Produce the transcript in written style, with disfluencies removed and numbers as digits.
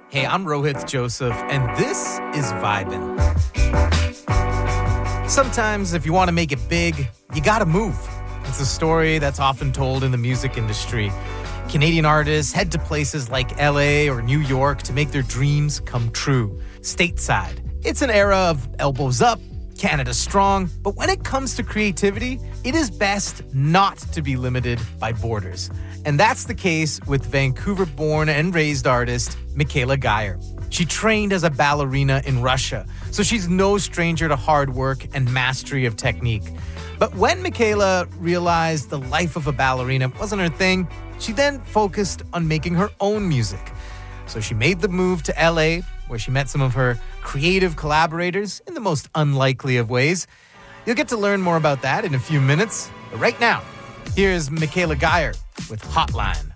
Hey, I'm Rohit Joseph, and this is Vibin'. Sometimes, if you want to make it big, you gotta move. It's a story that's often told in the music industry. Canadian artists head to places like LA or New York to make their dreams come true. Stateside. It's an era of elbows up, Canada strong, but when it comes to creativity, it is best not to be limited by borders. And that's the case with Vancouver-born and raised artist Michaela Geyer. She trained as a ballerina in Russia, so she's no stranger to hard work and mastery of technique. But when Michaela realized the life of a ballerina wasn't her thing, she then focused on making her own music. So she made the move to LA, where she met some of her creative collaborators in the most unlikely of ways. You'll get to learn more about that in a few minutes. But right now, here's Michaela Geyer with Hotline.